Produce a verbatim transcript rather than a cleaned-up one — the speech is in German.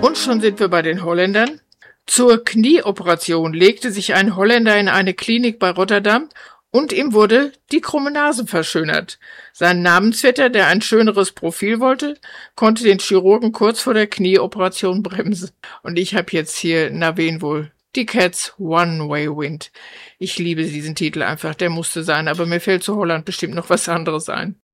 Und schon sind wir bei den Holländern. Zur Knieoperation legte sich ein Holländer in eine Klinik bei Rotterdam und ihm wurde die krumme Nase verschönert. Sein Namensvetter, der ein schöneres Profil wollte, konnte den Chirurgen kurz vor der Knieoperation bremsen. Und ich habe jetzt hier, na wen wohl, die Cats One-Way Wind. Ich liebe diesen Titel einfach, der musste sein, aber mir fällt zu Holland bestimmt noch was anderes ein.